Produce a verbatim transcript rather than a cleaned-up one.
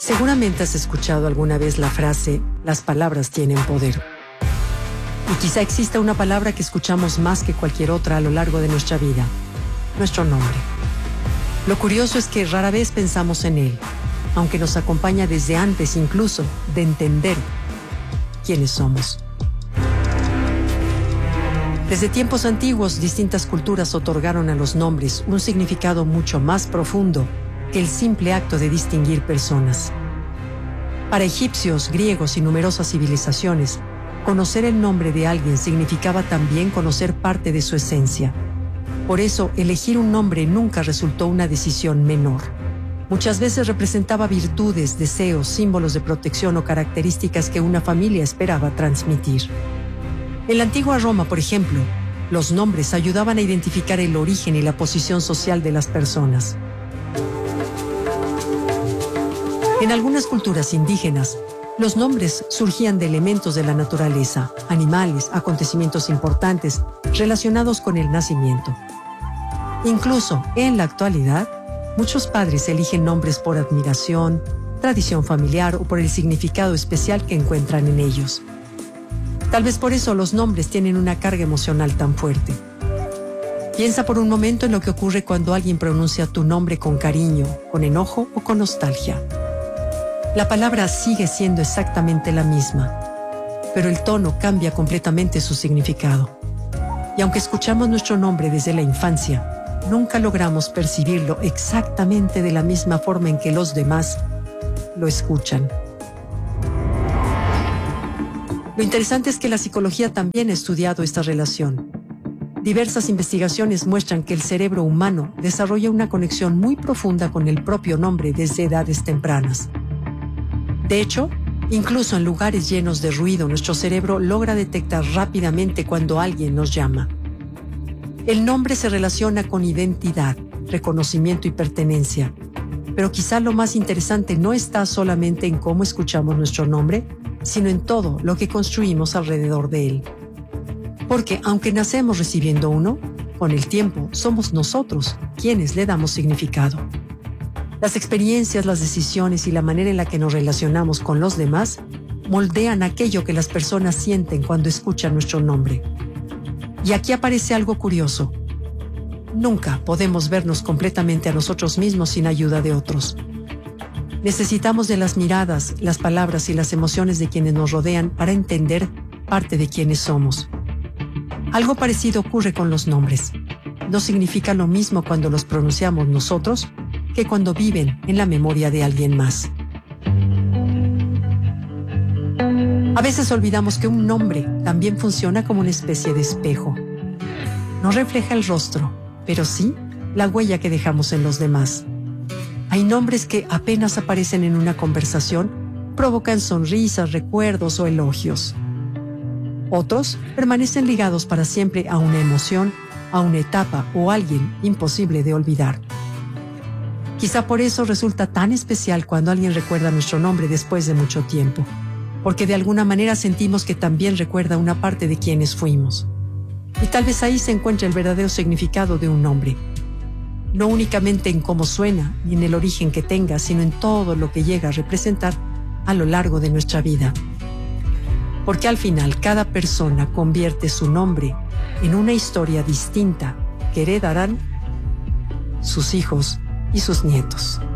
Seguramente has escuchado alguna vez la frase, las palabras tienen poder. Y quizá exista una palabra que escuchamos más que cualquier otra a lo largo de nuestra vida, nuestro nombre. Lo curioso es que rara vez pensamos en él, aunque nos acompaña desde antes incluso de entender quiénes somos. Desde tiempos antiguos, distintas culturas otorgaron a los nombres un significado mucho más profundo que el simple acto de distinguir personas. Para egipcios, griegos y numerosas civilizaciones, conocer el nombre de alguien significaba también conocer parte de su esencia. Por eso, elegir un nombre nunca resultó una decisión menor. Muchas veces representaba virtudes, deseos, símbolos de protección o características que una familia esperaba transmitir. En la antigua Roma, por ejemplo, los nombres ayudaban a identificar el origen y la posición social de las personas. En algunas culturas indígenas, los nombres surgían de elementos de la naturaleza, animales, acontecimientos importantes relacionados con el nacimiento. Incluso, en la actualidad, muchos padres eligen nombres por admiración, tradición familiar o por el significado especial que encuentran en ellos. Tal vez por eso los nombres tienen una carga emocional tan fuerte. Piensa por un momento en lo que ocurre cuando alguien pronuncia tu nombre con cariño, con enojo o con nostalgia. La palabra sigue siendo exactamente la misma, pero el tono cambia completamente su significado. Y aunque escuchamos nuestro nombre desde la infancia, nunca logramos percibirlo exactamente de la misma forma en que los demás lo escuchan. Lo interesante es que la psicología también ha estudiado esta relación. Diversas investigaciones muestran que el cerebro humano desarrolla una conexión muy profunda con el propio nombre desde edades tempranas. De hecho, incluso en lugares llenos de ruido, nuestro cerebro logra detectar rápidamente cuando alguien nos llama. El nombre se relaciona con identidad, reconocimiento y pertenencia. Pero quizá lo más interesante no está solamente en cómo escuchamos nuestro nombre, sino en todo lo que construimos alrededor de él. Porque aunque nacemos recibiendo uno, con el tiempo somos nosotros quienes le damos significado. Las experiencias, las decisiones y la manera en la que nos relacionamos con los demás moldean aquello que las personas sienten cuando escuchan nuestro nombre. Y aquí aparece algo curioso. Nunca podemos vernos completamente a nosotros mismos sin ayuda de otros. Necesitamos de las miradas, las palabras y las emociones de quienes nos rodean para entender parte de quienes somos. Algo parecido ocurre con los nombres. No significa lo mismo cuando los pronunciamos nosotros que cuando viven en la memoria de alguien más. A veces olvidamos que un nombre también funciona como una especie de espejo. No refleja el rostro, pero sí la huella que dejamos en los demás. Hay nombres que apenas aparecen en una conversación, provocan sonrisas, recuerdos o elogios. Otros permanecen ligados para siempre a una emoción, a una etapa o a alguien imposible de olvidar. Quizá por eso resulta tan especial cuando alguien recuerda nuestro nombre después de mucho tiempo, porque de alguna manera sentimos que también recuerda una parte de quienes fuimos. Y tal vez ahí se encuentra el verdadero significado de un nombre. No únicamente en cómo suena ni en el origen que tenga, sino en todo lo que llega a representar a lo largo de nuestra vida. Porque al final cada persona convierte su nombre en una historia distinta que heredarán sus hijos y sus nietos.